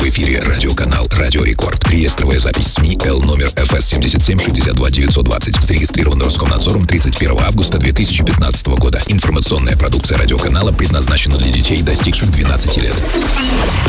В эфире радиоканал «Радио Рекорд». Реестровая запись СМИ Л номер ФС 77-62-920. Зарегистрирован Роскомнадзором 31 августа 2015 года. Информационная продукция радиоканала предназначена для детей, достигших 12 лет.